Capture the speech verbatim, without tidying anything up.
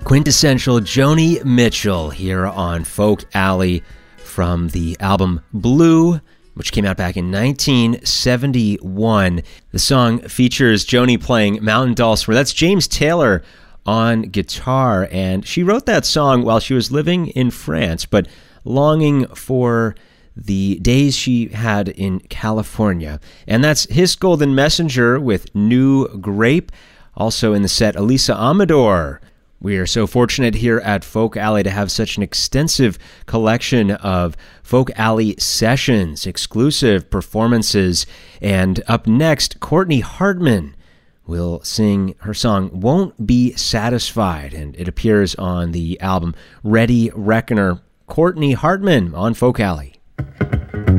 Quintessential Joni Mitchell here on Folk Alley from the album Blue, which came out back in nineteen seventy-one. The song features Joni playing mountain dulcimer. That's James Taylor on guitar, and she wrote that song while she was living in France, but longing for the days she had in California. And that's His Golden Messenger with New Grape. Also in the set, Elisa Amador. We are so fortunate here at Folk Alley to have such an extensive collection of Folk Alley sessions, exclusive performances, and up next, Courtney Hartman will sing her song Won't Be Satisfied, and it appears on the album Ready Reckoner. Courtney Hartman on Folk Alley.